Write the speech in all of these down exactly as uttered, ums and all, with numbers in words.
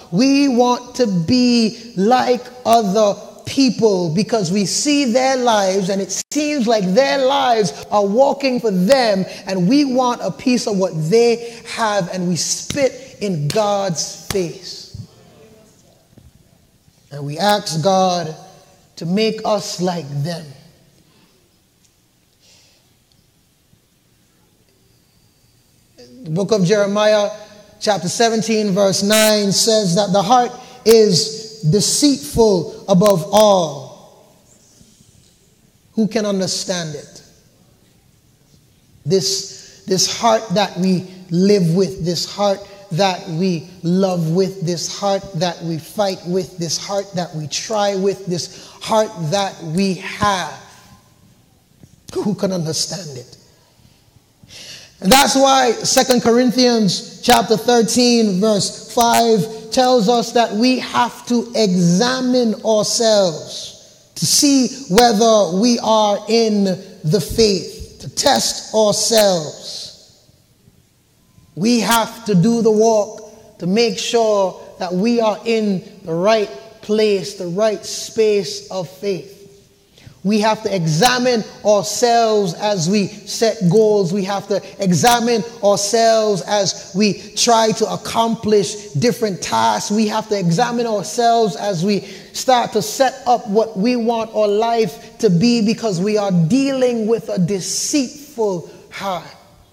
We want to be like other people because we see their lives and it seems like their lives are walking for them, and we want a piece of what they have, and we spit in God's face. And we ask God to make us like them. The book of Jeremiah, chapter seventeen, verse nine says that the heart is deceitful above all. Who can understand it? This, this heart that we live with, this heart that we love with, this heart that we fight with, this heart that we try with, this heart that we have. Who can understand it? And that's why Second Corinthians chapter thirteen verse five tells us that we have to examine ourselves to see whether we are in the faith, to test ourselves. We have to do the walk to make sure that we are in the right place, the right space of faith. We have to examine ourselves as we set goals. We have to examine ourselves as we try to accomplish different tasks. We have to examine ourselves as we start to set up what we want our life to be, because we are dealing with a deceitful heart.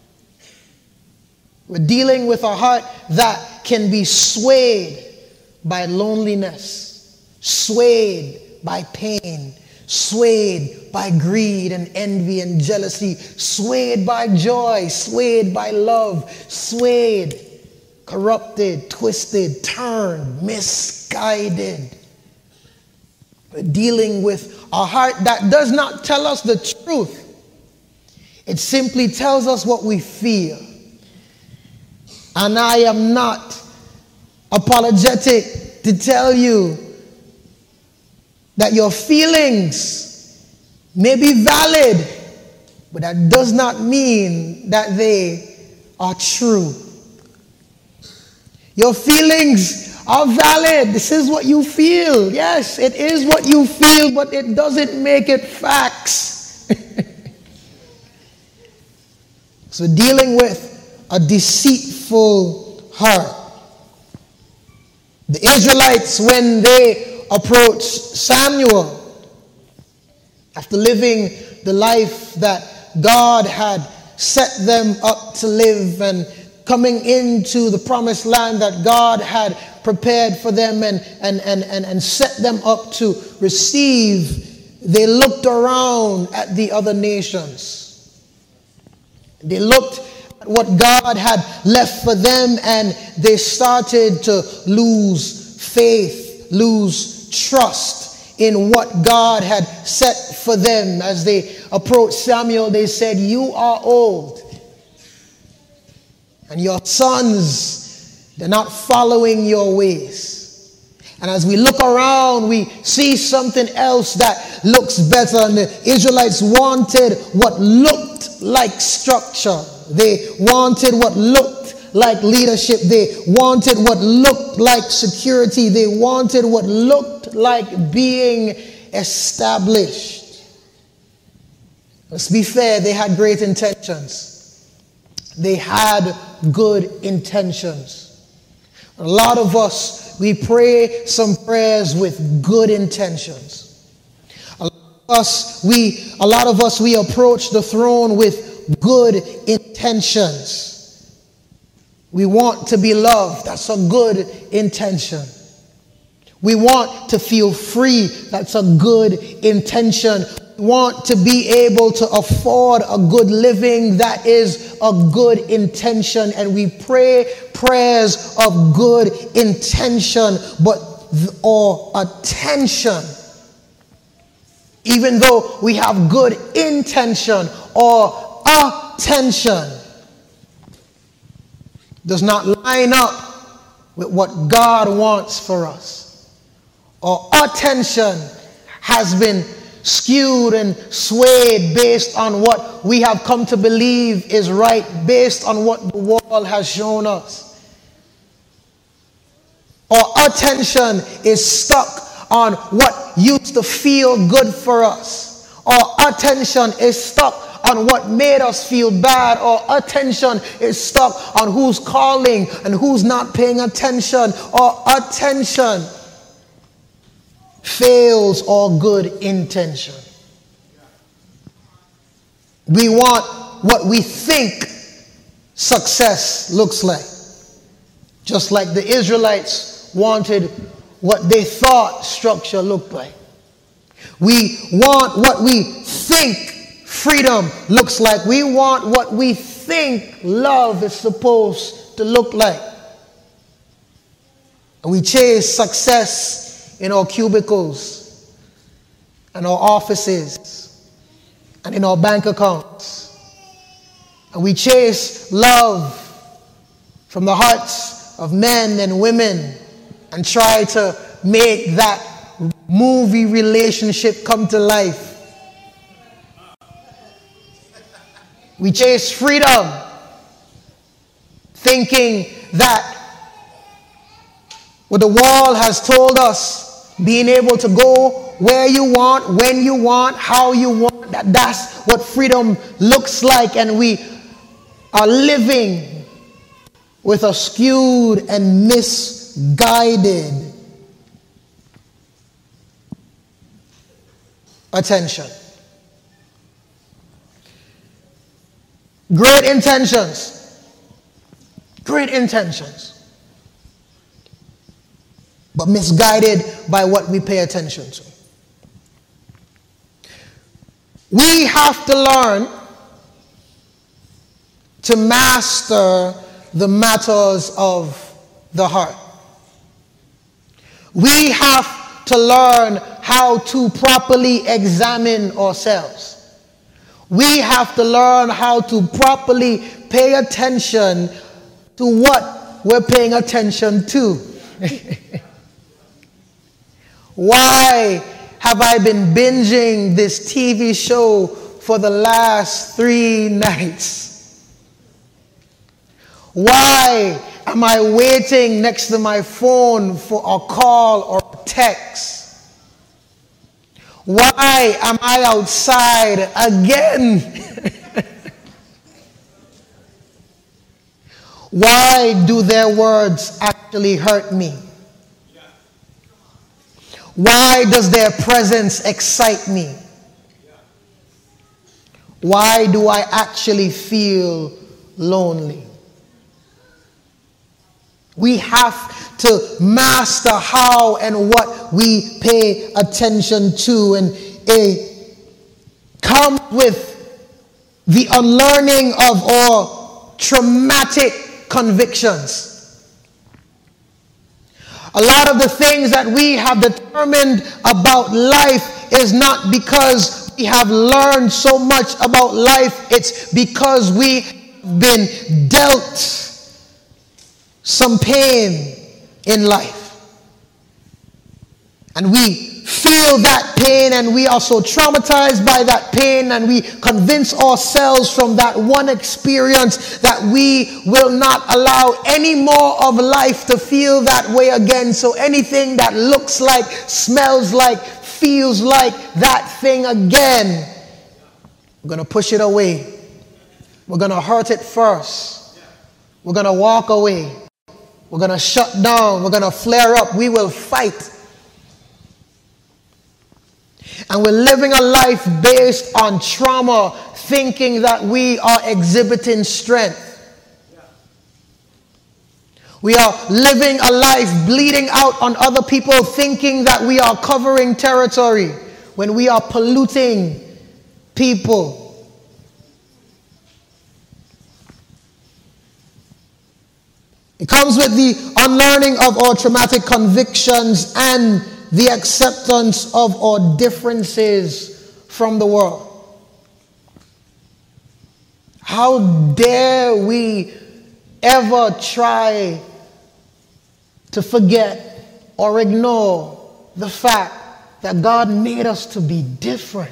We're dealing with a heart that can be swayed by loneliness, swayed by pain, swayed by greed and envy and jealousy, swayed by joy, swayed by love, swayed, corrupted, twisted, turned, misguided. We're dealing with a heart that does not tell us the truth. It simply tells us what we feel. And I am not apologetic to tell you that your feelings may be valid, but that does not mean that they are true. Your feelings are valid. This is what you feel. Yes, it is what you feel, but it doesn't make it facts. So dealing with a deceitful heart. The Israelites, when they approached Samuel, after living the life that God had set them up to live and coming into the promised land that God had prepared for them and, and, and, and, and set them up to receive, they looked around at the other nations. They looked at what God had left for them, and they started to lose faith, lose trust in what God had set for them. As they approached Samuel, they said, "You are old, and your sons, they're not following your ways." And as we look around, we see something else that looks better. And the Israelites wanted what looked like structure. They wanted what looked like leadership. They wanted what looked like security. They wanted what looked like being established. Let's be fair, they had great intentions. They had good intentions. A lot of us, we pray some prayers with good intentions. A lot of us, we, a lot of us, we approach the throne with good intentions. We want to be loved. That's a good intention. We want to feel free. That's a good intention. We want to be able to afford a good living. That is a good intention. And we pray prayers of good intention, but our attention, even though we have good intention, or attention does not line up with what God wants for us. Our attention has been skewed and swayed based on what we have come to believe is right, based on what the world has shown us. Our attention is stuck on what used to feel good for us. Our attention is stuck on what made us feel bad. Our attention is stuck on who's calling and who's not paying attention. Our attention fails all good intention. We want what we think success looks like. Just like the Israelites wanted what they thought structure looked like. We want what we think freedom looks like. We want what we think love is supposed to look like. And we chase success in our cubicles and our offices and in our bank accounts. And we chase love from the hearts of men and women and try to make that movie relationship come to life. We chase freedom, thinking that what the world has told us, being able to go where you want, when you want, how you want, that that's what freedom looks like. And we are living with a skewed and misguided attention. Great intentions. Great intentions. But misguided by what we pay attention to. We have to learn to master the matters of the heart. We have to learn how to properly examine ourselves. We have to learn how to properly pay attention to what we're paying attention to. Why have I been binging this T V show for the last three nights? Why am I waiting next to my phone for a call or a text? Why am I outside again? Why do their words actually hurt me? Why does their presence excite me? Why do I actually feel lonely? We have to master how and what we pay attention to, and it comes with the unlearning of our traumatic convictions. A lot of the things that we have determined about life is not because we have learned so much about life. It's because we've been dealt some pain in life. And we feel that pain, and we are so traumatized by that pain, and we convince ourselves from that one experience that we will not allow any more of life to feel that way again. So anything that looks like, smells like, feels like that thing again, we're going to push it away. We're going to hurt it first. We're going to walk away. We're going to shut down. We're going to flare up. We will fight. And we're living a life based on trauma, thinking that we are exhibiting strength. We are living a life bleeding out on other people, thinking that we are covering territory when we are polluting people. It comes with the unlearning of our traumatic convictions and the acceptance of our differences from the world. How dare we ever try to forget or ignore the fact that God made us to be different.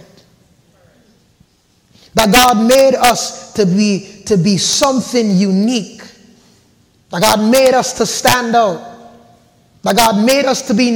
That God made us to be, to be something unique. That God made us to stand out. that God made us to be